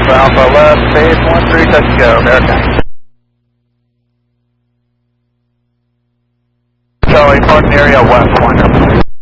Alpha left, base 13, touch go, American. Charlie, parking area west, 1.